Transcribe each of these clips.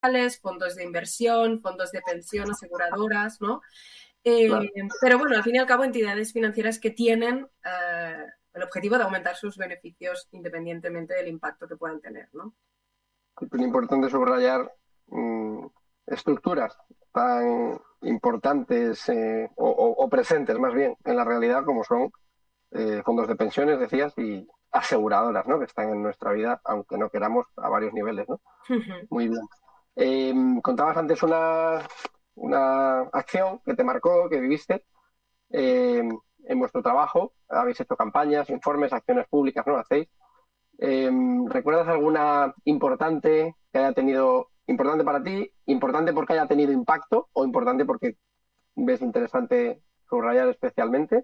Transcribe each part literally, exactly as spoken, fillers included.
fondos de inversión, fondos de pensión, aseguradoras, ¿no? Eh, Claro. pero bueno, al fin y al cabo, entidades financieras que tienen eh, el objetivo de aumentar sus beneficios independientemente del impacto que puedan tener, ¿no? Es importante subrayar mm, estructuras tan importantes eh, o, o- o presentes más bien en la realidad como son eh, fondos de pensiones, decías, y aseguradoras, ¿no? Que están en nuestra vida, aunque no queramos, a varios niveles, ¿no? Muy bien. Eh, contabas antes una, una acción que te marcó, que viviste eh, en vuestro trabajo. Habéis hecho campañas, informes, acciones públicas, ¿no? Hacéis. Eh, ¿recuerdas alguna importante que haya tenido, importante para ti, importante porque haya tenido impacto o importante porque ves interesante subrayar especialmente?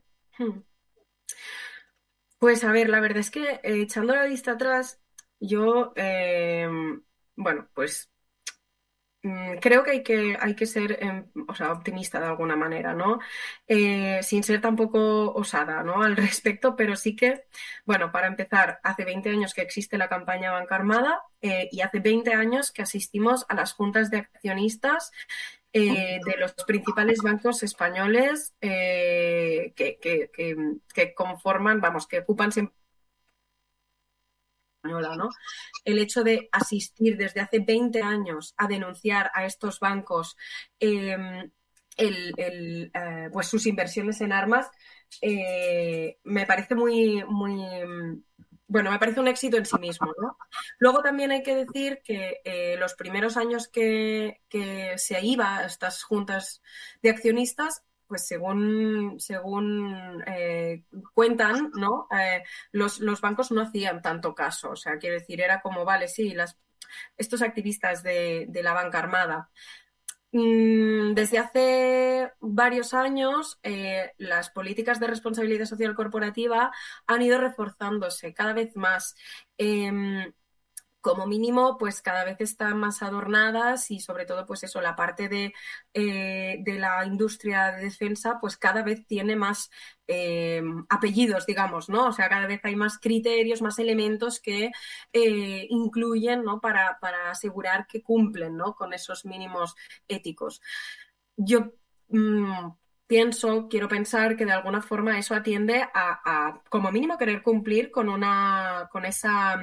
Pues a ver, la verdad es que eh, echando la vista atrás, yo, eh, bueno, pues mm, creo que hay que, hay que ser, em, o sea, optimista de alguna manera, ¿no? Eh, sin ser tampoco osada, ¿no? Al respecto, pero sí que, bueno, para empezar, hace veinte años que existe la campaña Banca Armada eh, y hace veinte años que asistimos a las juntas de accionistas eh, de los principales bancos españoles eh, que, que, que, que conforman, vamos, que ocupan siempre española, ¿no? El hecho de asistir desde hace veinte años a denunciar a estos bancos eh, el, el, eh, pues sus inversiones en armas eh, me parece muy, muy, bueno, me parece un éxito en sí mismo, ¿no? Luego también hay que decir que eh, los primeros años que, que se iba a estas juntas de accionistas, pues según, según eh, cuentan, ¿no? Eh, los, los, bancos no hacían tanto caso. O sea, quiero decir, era como, vale, sí, las, estos activistas de, de la banca armada. Mm, desde hace varios años, eh, las políticas de responsabilidad social corporativa han ido reforzándose cada vez más. Eh, como mínimo, pues cada vez están más adornadas y sobre todo, pues eso, la parte de, eh, de la industria de defensa, pues cada vez tiene más eh, apellidos, digamos, ¿no? O sea, cada vez hay más criterios, más elementos que eh, incluyen, ¿no? Para, para asegurar que cumplen, ¿no? Con esos mínimos éticos. Yo mmm, pienso, quiero pensar que de alguna forma eso atiende a, a como mínimo, querer cumplir con una, con esa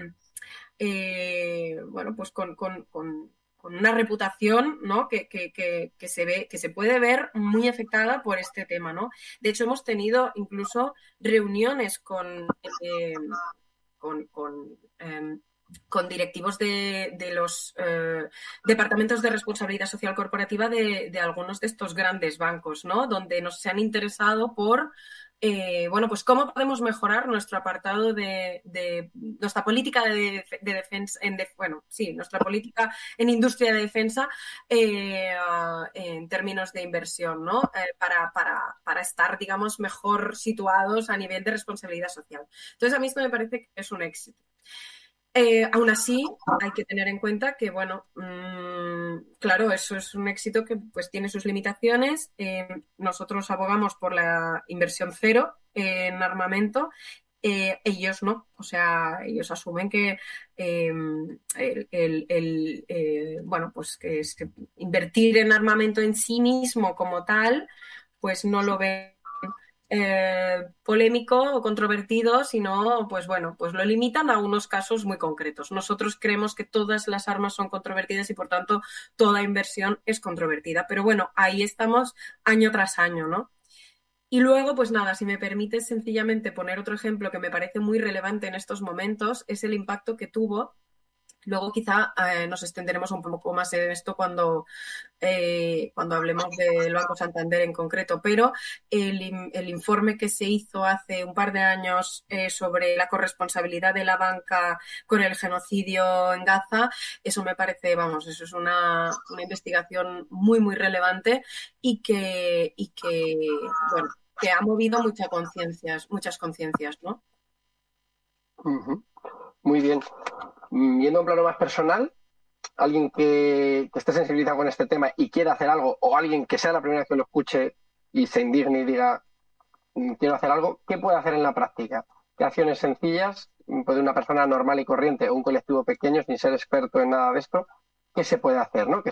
eh, bueno, pues con, con, con, con, una reputación, ¿no? Que, que, que, que, se ve, que se puede ver muy afectada por este tema, ¿no? De hecho, hemos tenido incluso reuniones con, eh, con, con eh, con directivos de, de los eh, departamentos de responsabilidad social corporativa de, de, algunos de estos grandes bancos, ¿no? Donde nos se han interesado por, eh, bueno, pues cómo podemos mejorar nuestro apartado de, de nuestra política de, de defensa, en de, bueno, sí, nuestra política en industria de defensa eh, en términos de inversión, ¿no? Eh, para, para, para estar, digamos, mejor situados a nivel de responsabilidad social. Entonces, a mí esto me parece que es un éxito. Eh, aún así, hay que tener en cuenta que, bueno, mmm, claro, eso es un éxito que pues tiene sus limitaciones. Eh, nosotros abogamos por la inversión cero eh, en armamento. Eh, ellos no, o sea, ellos asumen que eh, el, el, el eh, bueno, pues que, es que invertir en armamento en sí mismo como tal, pues no lo ven eh, polémico o controvertido, sino, pues bueno, pues lo limitan a unos casos muy concretos. Nosotros creemos que todas las armas son controvertidas y, por tanto, toda inversión es controvertida. Pero bueno, ahí estamos año tras año, ¿no? Y luego, pues nada, si me permites sencillamente poner otro ejemplo que me parece muy relevante en estos momentos, es el impacto que tuvo. Luego quizá eh, nos extenderemos un poco más en esto cuando, eh, cuando hablemos del Banco Santander en concreto, pero el, el, informe que se hizo hace un par de años eh, sobre la corresponsabilidad de la banca con el genocidio en Gaza, eso me parece, vamos, eso es una, una investigación muy, muy relevante y que, y que, bueno, que ha movido muchas conciencias, muchas conciencias, ¿no? Uh-huh. Muy bien. Yendo a un plano más personal, alguien que, que esté sensibilizado con este tema y quiera hacer algo, o alguien que sea la primera vez que lo escuche y se indigne y diga, quiero hacer algo, ¿qué puede hacer en la práctica? ¿Qué acciones sencillas puede una persona normal y corriente o un colectivo pequeño, sin ser experto en nada de esto, qué se puede hacer, ¿no? Que